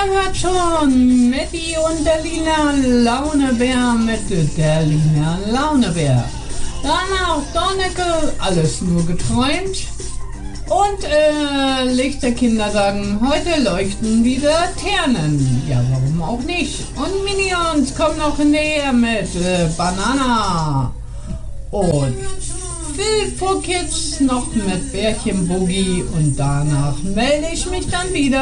hört schon, Matti und der Lina Launebär mit der Lina Launebär. Danach Dornecke, alles nur geträumt. Und Lichterkinder sagen, heute leuchten wieder Ternen. Ja, warum auch nicht? Und Minions kommen noch näher mit Banana. Und Phil for Kids noch mit Bärchen Boogie. Und danach melde ich mich dann wieder.